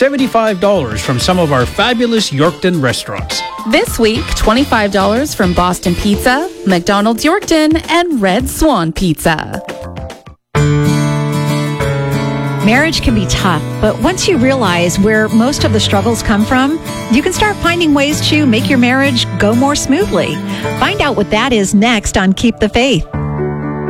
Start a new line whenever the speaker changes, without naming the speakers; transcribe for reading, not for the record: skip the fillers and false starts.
$75 from some of our fabulous Yorkton restaurants.
This week, $25 from Boston Pizza, McDonald's Yorkton, and Red Swan Pizza.
Marriage can be tough, but once you realize where most of the struggles come from, you can start finding ways to make your marriage go more smoothly. Find out what that is next on Keep the Faith.